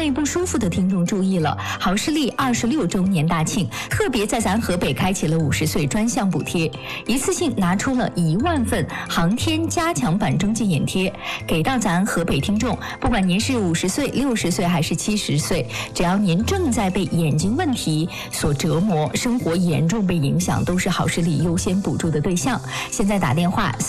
胃不舒服的听众注意了，好视力26周年大庆，特别在咱河北开启了50岁专项补贴，一次性拿出了1万份航天加强版蒸汽眼贴，给到咱河北听众，不管您是50岁、60岁还是70岁，只要您正在被眼睛问题所折磨，生活严重被影响，都是好视力优先补助的对象。现在打电话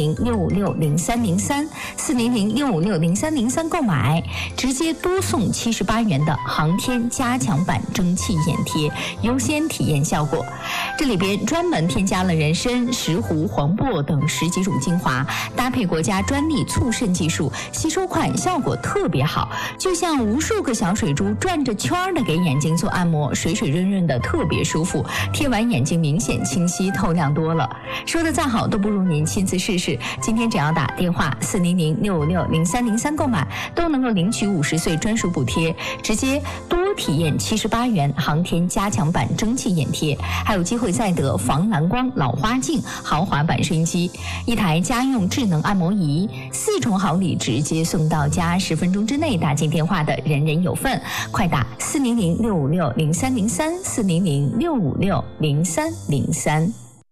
400-656-0303，400-656-0303购买，直接多送78元的航天加强版蒸汽眼贴，优先体验效果。这里边专门添加了人参、石斛、黄柏等10几种精华，搭配国家专利促渗技术，吸收快，效果特别好，就像无数个小水珠转着圈的给眼睛做按摩，水水润润的，特别舒服，贴完眼睛明显清晰透亮多了。说的再好都不如您亲自试试。今天只要打电话400-656-0303购买，都能够领取50岁专属补贴，直接多体验78元航天加强版蒸汽眼贴，还有机会再得防蓝光老花镜豪华版收音机，一台家用智能按摩仪，4重好礼直接送到家，10分钟之内打进电话的人人有份，快打400-656-0303，400-656-0303。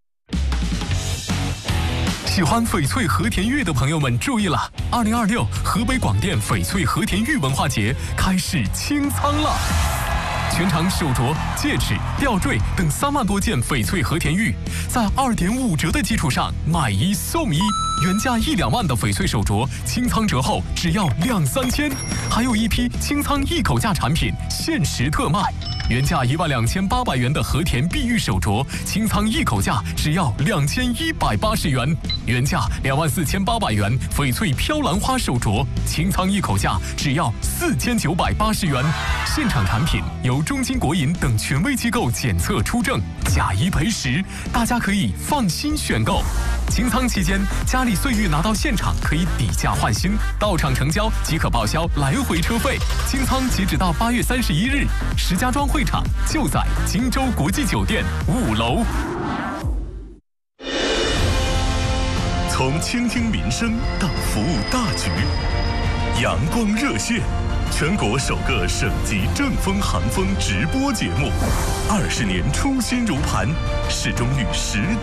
喜欢翡翠和田玉的朋友们注意了，2026河北广电翡翠和田玉文化节开始清仓了。全场手镯、戒指、吊坠等3万多件翡翠和田玉，在2.5折的基础上买1送1，原价1-2万的翡翠手镯，清仓折后只要2-3千，还有一批清仓一口价产品限时特卖。原价12800元的和田碧玉手镯，清仓一口价只要2180元；原价24800元翡翠飘兰花手镯，清仓一口价只要4980元。现场产品由中金国银等权威机构检测出证，假1赔10，大家可以放心选购。清仓期间，佳丽岁月拿到现场可以抵价换新，到场成交即可报销来回车费。清仓截止到8月31日，石家庄会场就在荆州国际酒店5楼。 从倾听民生到服务大局，阳光热线，全国首个省级正风寒风直播节目，20年初心如磐，始终与时